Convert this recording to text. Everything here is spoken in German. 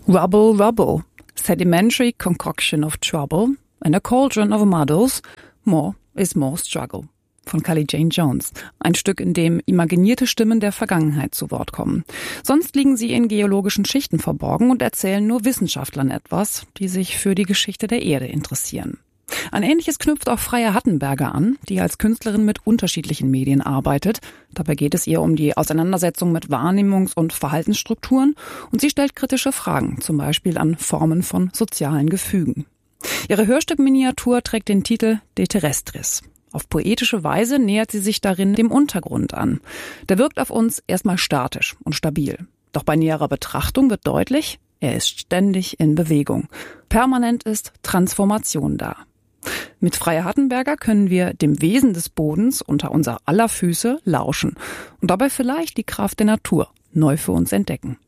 Rubble, rubble, sedimentary concoction of trouble, in a cauldron of muddles, more is more struggle. Von Kelly Jane Jones. Ein Stück, in dem imaginierte Stimmen der Vergangenheit zu Wort kommen. Sonst liegen sie in geologischen Schichten verborgen und erzählen nur Wissenschaftlern etwas, die sich für die Geschichte der Erde interessieren. Ein Ähnliches knüpft auch Freya Hattenberger an, die als Künstlerin mit unterschiedlichen Medien arbeitet. Dabei geht es ihr um die Auseinandersetzung mit Wahrnehmungs- und Verhaltensstrukturen und sie stellt kritische Fragen, zum Beispiel an Formen von sozialen Gefügen. Ihre Hörstück-Miniatur trägt den Titel De Terrestris. Auf poetische Weise nähert sie sich darin dem Untergrund an. Der wirkt auf uns erstmal statisch und stabil. Doch bei näherer Betrachtung wird deutlich, er ist ständig in Bewegung. Permanent ist Transformation da. Mit Freya Hattenberger können wir dem Wesen des Bodens unter unser aller Füße lauschen und dabei vielleicht die Kraft der Natur neu für uns entdecken.